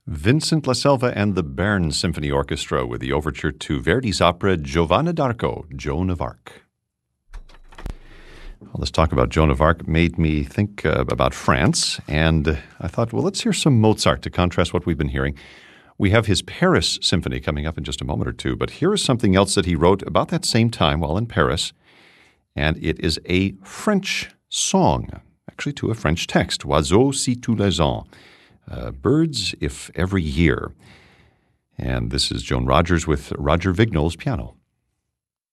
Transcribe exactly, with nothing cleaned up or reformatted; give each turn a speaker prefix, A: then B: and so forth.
A: Vincent LaSelva and the Bern Symphony Orchestra with the overture to Verdi's opera Giovanna d'Arco, Joan of Arc. Well, this talk about Joan of Arc made me think uh, about France, and I thought, well, let's hear some Mozart to contrast what we've been hearing. We have his Paris Symphony coming up in just a moment or two, but here is something else that he wrote about that same time while in Paris, and it is a French song, actually to a French text, Oiseaux si tous les ans, uh, birds if every year. And this is Joan Rogers with Roger Vignol's piano.